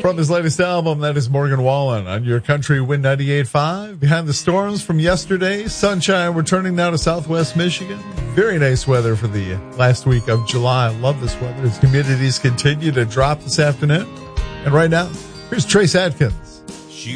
From his latest album, that is Morgan Wallen on your country Wind 98.5. Behind the storms from yesterday, sunshine returning now to Southwest Michigan. Very nice weather for the last week of July. I love this weather as humidities continue to drop this afternoon. And right now, here's Trace Adkins.